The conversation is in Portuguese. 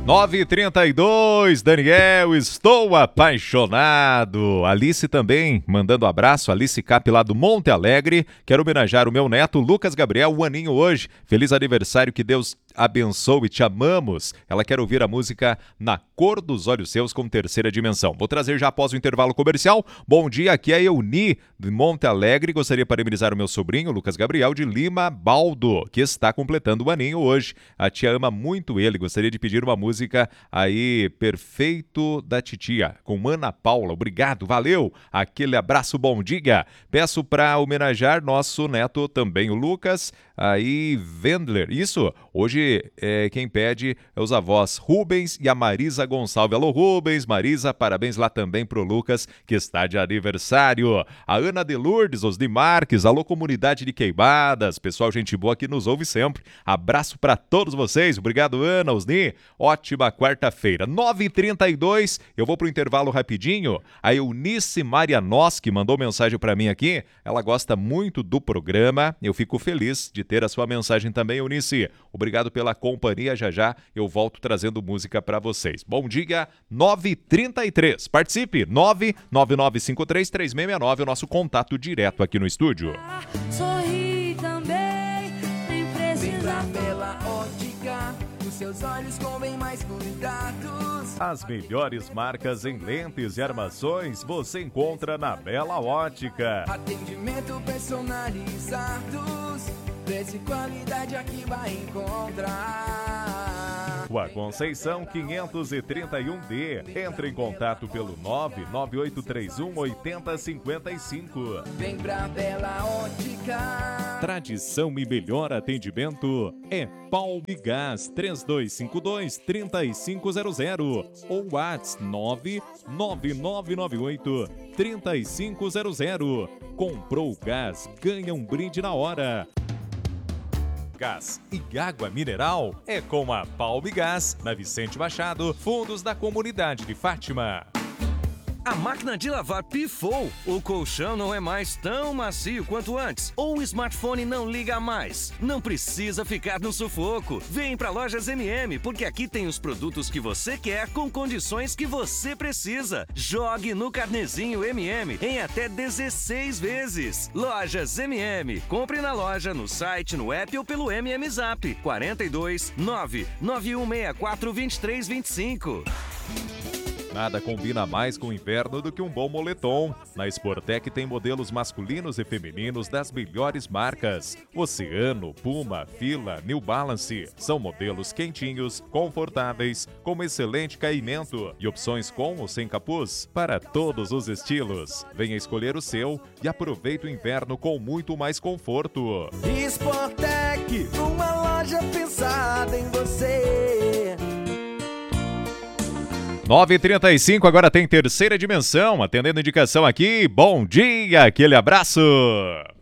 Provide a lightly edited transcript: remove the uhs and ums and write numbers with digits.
9h32, Daniel, estou apaixonado. Alice também, mandando abraço, Alice Cap lá do Monte Alegre. Quero homenagear o meu neto, Lucas Gabriel, um aninho hoje. Feliz aniversário, que Deus abençoe, te amamos. Ela quer ouvir a música Na Cor dos Olhos Seus com Terceira Dimensão. Vou trazer já após o intervalo comercial. Bom dia, aqui é a Euni de Monte Alegre. Gostaria de parabenizar o meu sobrinho, Lucas Gabriel de Lima Baldo, que está completando o aninho hoje. A tia ama muito ele. Gostaria de pedir uma música aí, Perfeito da Titia, com Ana Paula. Obrigado, valeu. Aquele abraço, bom dia. Peço para homenagear nosso neto também, o Lucas aí Wendler. Isso, hoje quem pede é os avós Rubens e a Marisa Gonçalves. Alô, Rubens, Marisa, parabéns lá também pro Lucas, que está de aniversário. A Ana de Lourdes, Osni Marques, alô, comunidade de Queimadas. Pessoal, gente boa que nos ouve sempre. Abraço para todos vocês. Obrigado, Ana, Osni. Ótima quarta-feira. 9h32, eu vou pro intervalo rapidinho. A Eunice Marianoski mandou mensagem para mim aqui. Ela gosta muito do programa. Eu fico feliz de ter a sua mensagem também, Eunice. Obrigado pela companhia. Já já eu volto trazendo música para vocês. Bom dia, 9h33. Participe, 999533669, o nosso contato direto aqui no estúdio. Sorri também, nem precisa pela ótica. Os seus olhos com bem mais cuidados. As melhores marcas em lentes e armações você encontra na Bela Ótica. Atendimento personalizados. Preço e qualidade aqui vai encontrar. Rua Conceição 531D. Entre em contato pelo 998318055. Vem pra Bela Ótica. Tradição e melhor atendimento é Palme Gás 3252-3500 ou WhatsApp 99998-3500. Comprou gás, ganha um brinde na hora. Gás e água mineral é com a Palme Gás, na Vicente Machado, fundos da comunidade de Fátima. A máquina de lavar pifou. O colchão não é mais tão macio quanto antes. Ou o smartphone não liga mais. Não precisa ficar no sufoco. Vem pra Lojas MM, porque aqui tem os produtos que você quer com condições que você precisa. Jogue no carnezinho MM em até 16 vezes. Lojas MM. Compre na loja, no site, no app ou pelo MM Zap. 42 99164 2325. Nada combina mais com o inverno do que um bom moletom. Na Sportec tem modelos masculinos e femininos das melhores marcas. Oceano, Puma, Fila, New Balance. São modelos quentinhos, confortáveis, com excelente caimento e opções com ou sem capuz para todos os estilos. Venha escolher o seu e aproveite o inverno com muito mais conforto. Sportec, uma loja pensada em você. 9h35, agora tem Terceira Dimensão, atendendo indicação aqui. Bom dia, aquele abraço!